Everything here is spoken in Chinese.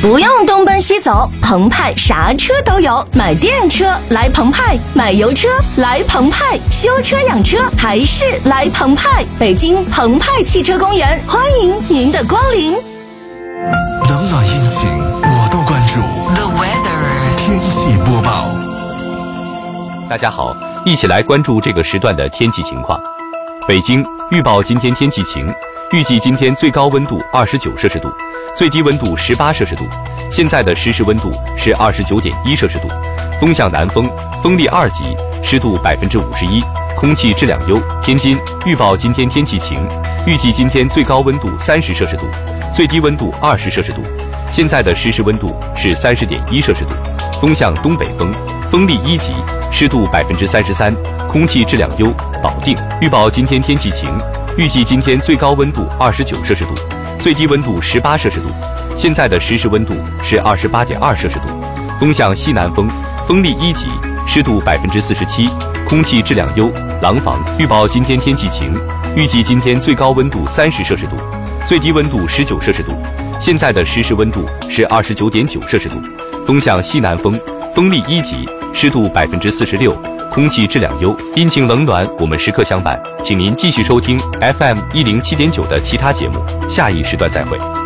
不用东奔西走，澎湃啥车都有。买电车来澎湃，买油车来澎湃，修车养车还是来澎湃。北京澎湃汽车公园，欢迎您的光临。 冷暖阴晴我都关注。 The weather 天气播报。 大家好，一起来关注这个时段的天气情况。北京预报今天天气晴，预计今天最高温度29摄氏度，最低温度18摄氏度，现在的实时温度是29.1摄氏度，风向南风，风力2级，湿度51%，空气质量优。天津预报今天天气晴，预计今天最高温度30摄氏度，最低温度20摄氏度，现在的实时温度是30.1摄氏度，风向东北风，风力1级，湿度33%，空气质量优。保定预报今天天气晴，预计今天最高温度29摄氏度，最低温度18摄氏度，现在的实时温度是28.2摄氏度，风向西南风，风力1级，湿度47%，空气质量优。廊坊预报今天天气晴，预计今天最高温度30摄氏度，最低温度19摄氏度，现在的实时温度是29.9摄氏度，风向西南风，风力1级，湿度46%，空气质量优。阴晴冷暖我们时刻相伴，请您继续收听 FM 107.9的其他节目，下一时段再会。